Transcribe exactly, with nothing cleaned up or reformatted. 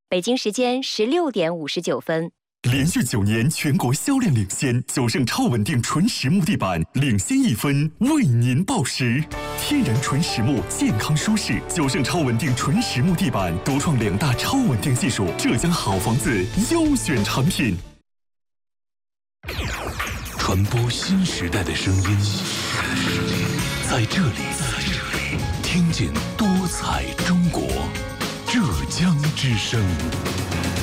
北京时间十六点五十九分。 连续九年全国销量领先，九盛超稳定纯实木地板领先一分，为您报时。天然纯实木，健康舒适。九盛超稳定纯实木地板独创两大超稳定技术，浙江好房子优选产品。 传播新时代的声音，在这里，听见多彩中国，浙江之声。